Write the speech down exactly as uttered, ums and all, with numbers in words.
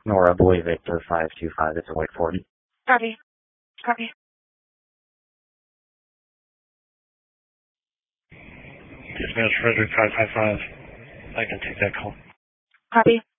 Nora Boy Victor five two five, it's a white forty. Copy. Copy. Dispatch Frederick five five five. I can take that call. Copy.